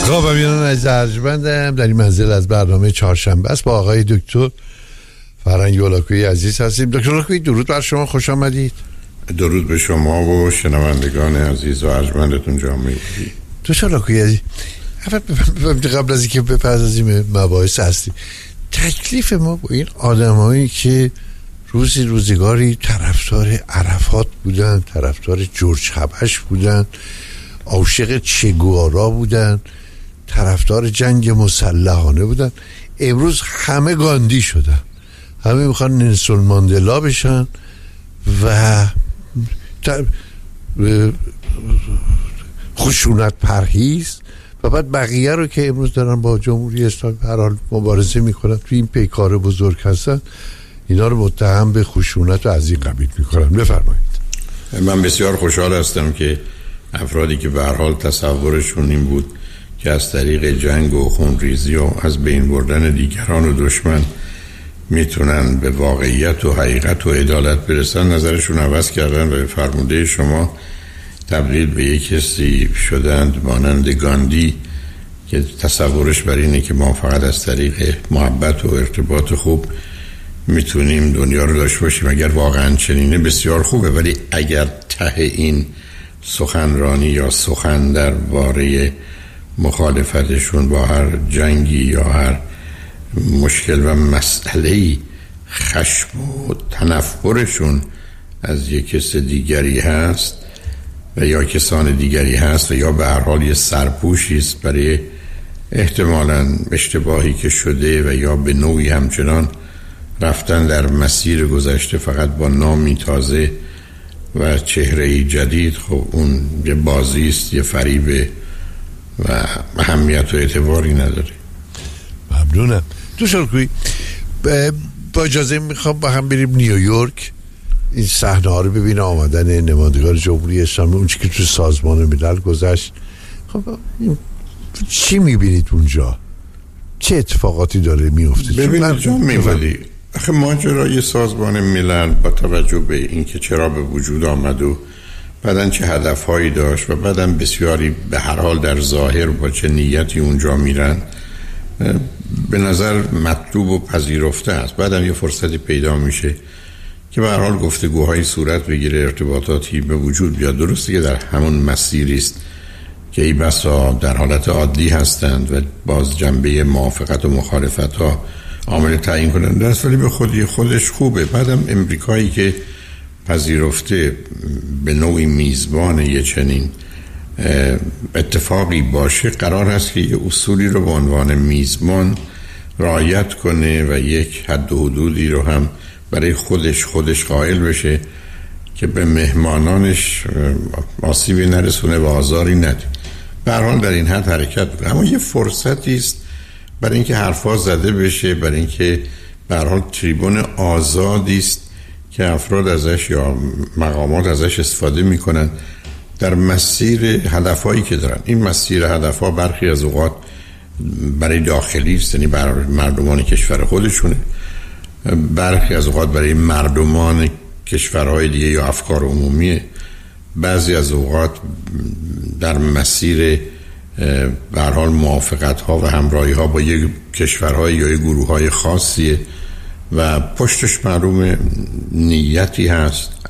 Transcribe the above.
خب امیران از ارجمندم در این منزل از برنامه چهارشنبه است با آقای دکتر فرهنگ هولاکویی عزیز هستیم. دکتر هولاکویی درود بر شما، خوش آمدید. درود به شما و شنوندگان عزیز و ارجمندتون جامعه بودید. دکتر هولاکویی عزیز، قبل از اینکه بپردازیم مباحث هستیم، تکلیف ما با این آدمایی که روزگاری طرفدار عرفات بودن، طرفدار جورج حبش بودن، عاشق چگوارا بودن، طرفدار جنگ مسلحانه بودن، امروز همه گاندی شدن، همه میخوان نلسون ماندلا بشن و خشونت پرهیز و بعد بقیه رو که امروز دارن با جمهوری اسلامی هر حال مبارزه میکنن، توی این پیکار بزرگ هستن، اینا رو متهم به خشونت و از این قبیل میکنن. بفرمایید. من بسیار خوشحال هستم که افرادی که به هر حال تصورشون این بود که از طریق جنگ و خونریزی و از بین بردن دیگران و دشمن میتونن به واقعیت و حقیقت و عدالت برسن، نظرشون عوض کردن و به فرموده شما تبدیل به یک کسی شدند مانند گاندی که تصورش بر اینه که ما فقط از طریق محبت و ارتباط خوب میتونیم دنیا رو داشته باشیم. اگر واقعا چنینه بسیار خوبه، ولی اگر ته این سخنرانی یا سخن درباره مخالفتشون با هر جنگی یا هر مشکل و مسئله‌ای خشم و تنفرشون از یک کس دیگری هست و یا کسان دیگری هست و یا به هر حال یه سرپوشی است برای احتمالاً اشتباهی که شده و یا به نوعی همچنان رفتن در مسیر گذشته فقط با نامی تازه و چهره‌ای جدید، خب اون یه بازی است، یه فریبه و اهمیت و اعتباری نداره. ممنونم. دوست هولاکویی، با اجازه میخوام با هم بریم نیویورک، این صحنه ها رو ببینه، آمدن نمایندگان جمهوری اسلامی، اون چی که تو سازمان ملل گذشت. خب چی میبینید اونجا؟ چه اتفاقاتی داره میفته؟ ببینید جان میولی، آخه ماجرای سازمان ملل با توجه به اینکه چرا به وجود آمد و بعدن چه هدفهایی داشت و بعدن بسیاری به هر حال در ظاهر با چه نیتی اونجا میرن، به نظر مطلوب و پذیرفته است. بعدم یه فرصتی پیدا میشه که به هر حال گفتگوهایی صورت بگیره، ارتباطاتی به وجود بیاد. درسته که در همون مسیری است که ای بسا در حالت عادی هستند و باز جنبه موافقت و مخالفت ها عامل تعیین کننده است، ولی به خودش خوبه. بعدم امریکایی که پذیرفته به نوعی میزبان یه چنین اتفاقی باشه، قرار هست که یه اصولی رو به عنوان میزبان رعایت کنه و یک حد و حدودی رو هم برای خودش قائل بشه که به مهمانانش آسیبی نرسونه و آزاری نده. به هر حال در این حد حرکت بکنه. اما یه فرصتی است برای اینکه حرفا زده بشه، برای اینکه به هر حال تریبون آزادی است که افراد ازش یا مقامات ازش استفاده میکنن در مسیر هدفهایی که دارن. این مسیر هدفها برخی از اوقات برای داخلی است، یعنی برای مردمان کشور خودشونه، برخی از اوقات برای مردمان کشورهای دیگه یا افکار عمومیه، بعضی از اوقات در مسیر به هر حال موافقت ها و همراهی ها با یک کشورهای یا یک گروه های خاصیه و پشتش معلوم نیتی هست،